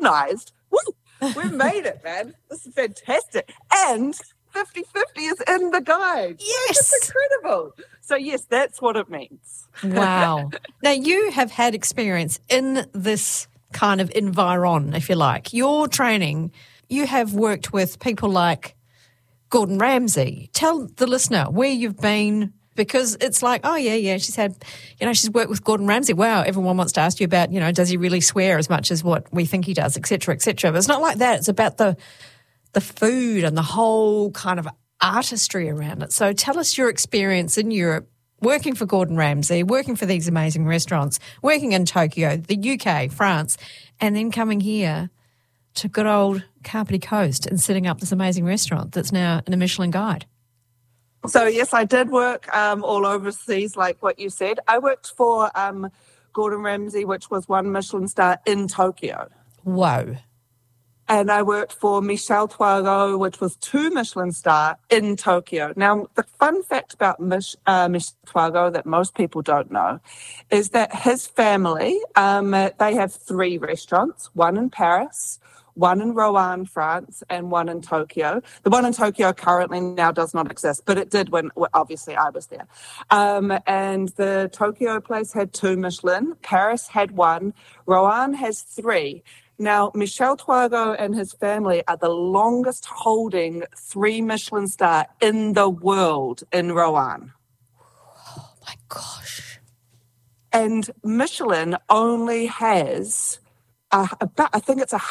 recognised. Woo! We've made it, man. This is fantastic. And 50/50 is in the guide. Yes. It's incredible. So, yes, that's what it means. Wow. Now, you have had experience in this kind of environ, if you like. Your training, you have worked with people like Gordon Ramsay. Tell the listener where you've been, because it's like, oh, yeah, she's had, she's worked with Gordon Ramsay. Wow, everyone wants to ask you about, does he really swear as much as what we think he does, et cetera, et cetera. But it's not like that. It's about the food and the whole kind of artistry around it. So tell us your experience in Europe, working for Gordon Ramsay, working for these amazing restaurants, working in Tokyo, the UK, France, and then coming here to good old Kapiti Coast and setting up this amazing restaurant that's now in a Michelin guide. So, yes, I did work all overseas, like what you said. I worked for Gordon Ramsay, which was 1 Michelin star in Tokyo. Whoa. And I worked for Michel Tuago, which was 2 Michelin star in Tokyo. Now, the fun fact about Michel Tuago that most people don't know is that his family, they have 3 restaurants, 1 in Paris, 1 in Roanne, France, and 1 in Tokyo. The one in Tokyo currently now does not exist, but it did when, obviously, I was there. And the Tokyo place had 2 Michelin. Paris had 1. Roanne has 3. Now, Michel Tuago and his family are the longest holding 3 Michelin star in the world in Roanne. Oh, my gosh. And Michelin only has about, I think it's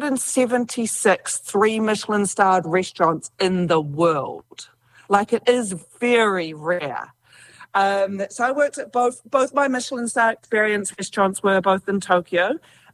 176 3 Michelin starred restaurants in the world. Like, it is very rare. So I worked at both my Michelin star experience restaurants were both in Tokyo.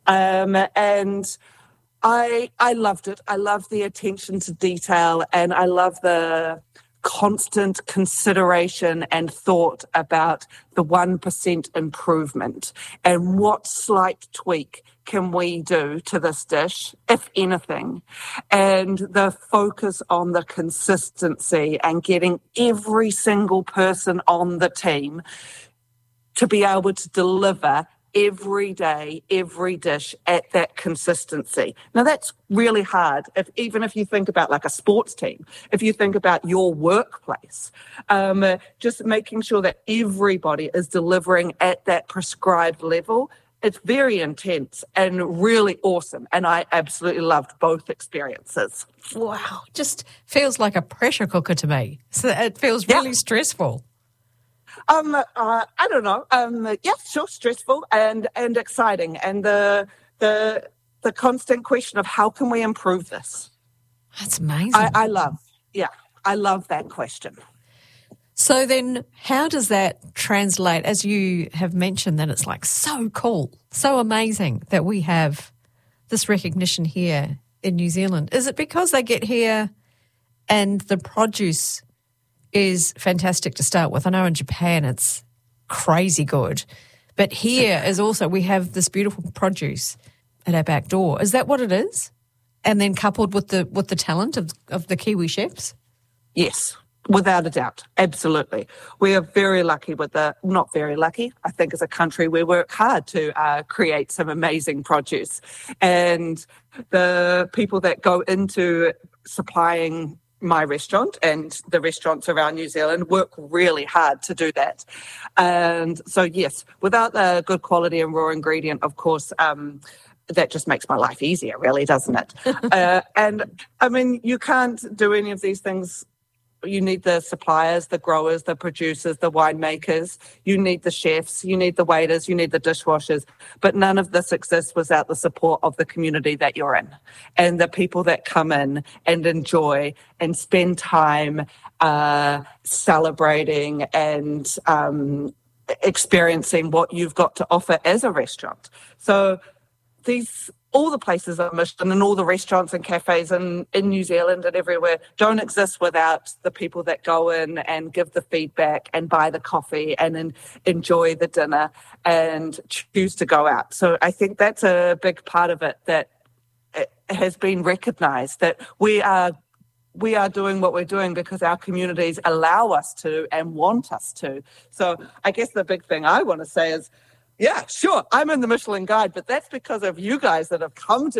And I loved it. I love the attention to detail, and I love the constant consideration and thought about the 1% improvement and what slight tweak can we do to this dish, if anything, and the focus on the consistency and getting every single person on the team to be able to deliver every day, every dish at that consistency. Now, that's really hard, even if you think about like a sports team, if you think about your workplace, just making sure that everybody is delivering at that prescribed level. It's very intense and really awesome, and I absolutely loved both experiences. Wow, just feels like a pressure cooker to me. So it feels really stressful. I don't know. Yeah, sure, stressful and exciting, and the constant question of how can we improve this? That's amazing. I love that question. So then how does that translate, as you have mentioned, that it's like so cool, so amazing that we have this recognition here in New Zealand? Is it because they get here and the produce is fantastic to start with? I know in Japan it's crazy good, but here is also, we have this beautiful produce at our back door. Is that what it is? And then coupled with the talent of the Kiwi chefs? Yes, without a doubt. Absolutely. We are very lucky not very lucky. I think as a country we work hard to create some amazing produce. And the people that go into supplying my restaurant and the restaurants around New Zealand work really hard to do that. And so, yes, without the good quality and raw ingredient, of course, that just makes my life easier, really, doesn't it? And, I mean, you can't do any of these things. You need the suppliers, the growers, the producers, the winemakers. You need the chefs, you need the waiters, you need the dishwashers. But none of this exists without the support of the community that you're in and the people that come in and enjoy and spend time celebrating and experiencing what you've got to offer as a restaurant. So all the places are Michelin and all the restaurants and cafes in New Zealand and everywhere don't exist without the people that go in and give the feedback and buy the coffee and enjoy the dinner and choose to go out. So I think that's a big part of it, that it has been recognised, that we are doing what we're doing because our communities allow us to and want us to. So I guess the big thing I want to say is, yeah, sure, I'm in the Michelin Guide, but that's because of you guys that have come to